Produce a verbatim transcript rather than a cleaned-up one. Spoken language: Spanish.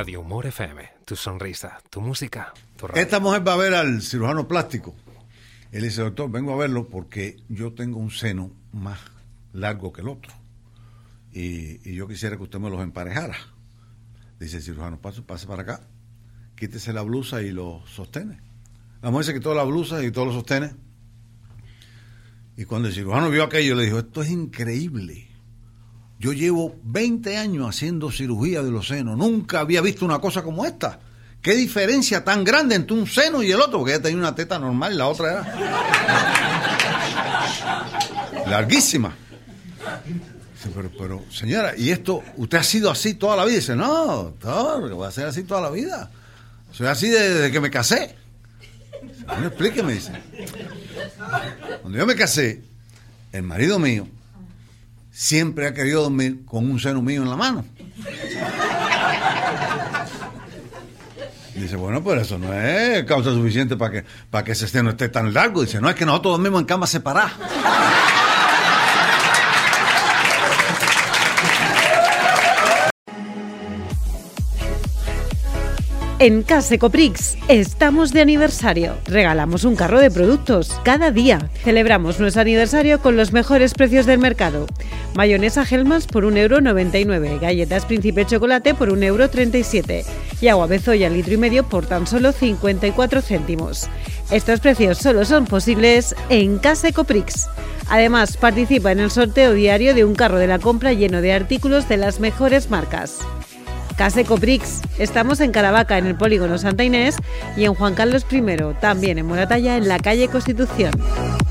Radio Humor F M, tu sonrisa, tu música, tu radio. Esta mujer va a ver al cirujano plástico. Él dice, doctor, vengo a verlo porque yo tengo un seno más largo que el otro. Y, y yo quisiera que usted me los emparejara. Dice el cirujano, pase, pase para acá, quítese la blusa y los sostenes. La mujer se quitó la blusa y todos los sostenes. Y cuando el cirujano vio aquello, le dijo, esto es increíble. Yo llevo veinte años haciendo cirugía de los senos. Nunca había visto una cosa como esta. ¿Qué diferencia tan grande entre un seno y el otro? Porque ella tenía una teta normal y la otra era larguísima. Dice, pero, pero, señora, ¿y esto, usted ha sido así toda la vida? Dice, no, doctor, que voy a ser así toda la vida. Soy así desde, desde que me casé. Dice, bueno, explíqueme, dice. Cuando yo me casé, el marido mío siempre ha querido dormir con un seno mío en la mano. Dice, bueno, pero eso no es causa suficiente para que, para que ese seno esté tan largo. Dice, no, es que nosotros dormimos en camas separadas. En Case Coprix estamos de aniversario. Regalamos un carro de productos cada día. Celebramos nuestro aniversario con los mejores precios del mercado. Mayonesa Hellmann's por un euro noventa y nueve, galletas Príncipe Chocolate por un euro treinta y siete y agua Bezoya litro y medio por tan solo cincuenta y cuatro céntimos. Estos precios solo son posibles en Case Coprix. Además, participa en el sorteo diario de un carro de la compra lleno de artículos de las mejores marcas. Case Coprix. Estamos en Caravaca, en el Polígono Santa Inés, y en Juan Carlos primero, también en Moratalla, en la calle Constitución.